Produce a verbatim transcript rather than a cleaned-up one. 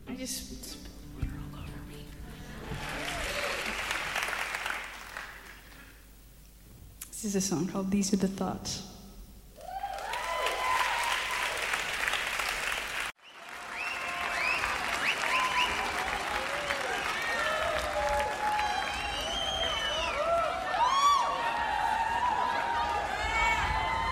I just spilled water all over me. This is a song called These Are the Thoughts.